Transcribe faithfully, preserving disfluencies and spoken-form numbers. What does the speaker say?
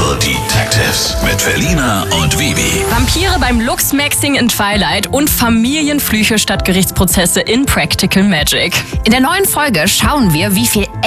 Evil Detectives mit Felina und Vivi. Vampire beim Luxmaxing in Twilight und Familienflüche statt Gerichtsprozesse in Practical Magic. In der neuen Folge schauen wir, wie viel